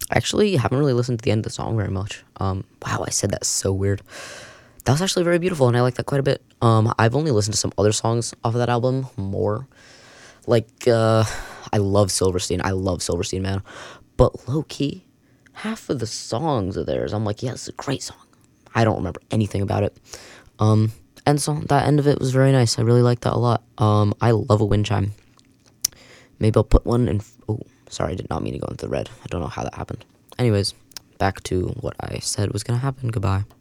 I actually haven't really listened to the end of the song very much. Wow, I said that so weird. That was actually very beautiful, and I like that quite a bit. I've only listened to some other songs off of that album more. Like, I love Silverstein. I love Silverstein, man. But low key, half of the songs of theirs, I'm like, yeah, it's a great song. I don't remember anything about it. And so that end of it was very nice. I really liked that a lot. I love a wind chime. Maybe I'll put one in. Oh, sorry, I did not mean to go into the red. I don't know how that happened. Anyways, back to what I said was gonna happen. Goodbye.